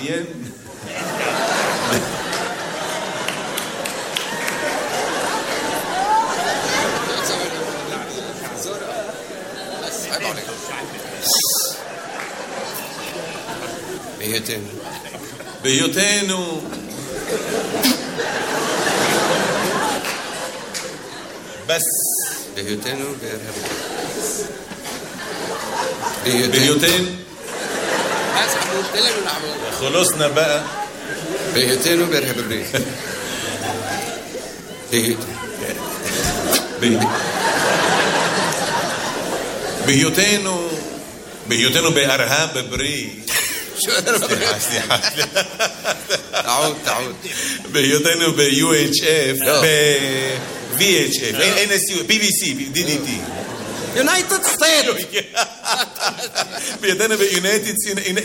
מעניין. בהיותנו בס בהיותנו בהיותנו خلصنا بقى בהיותנו בארה"ב הברית בהיותנו בארה"ב הברית סליחה تعود בהיותנו ב-UHF ב-VHF NSU BBC DDT United States בהיותנו ב-United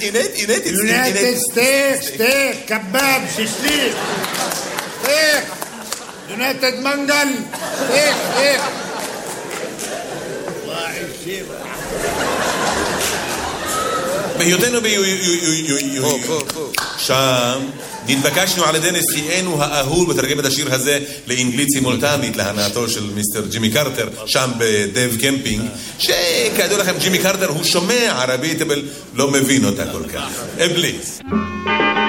States steak كباب شيشليك steak United منقل steak בהיותנו שם נתבקשנו על ידי נשיאנו האהוב בתרגם את השיר הזה לאנגלית סימולטנית להנאתו של מיסטר ג'ימי קרטר שם בדב קמפינג, שכידוע לכם ג'ימי קרטר הוא שומע ערבית אבל לא מבין אותה כל כך. פליז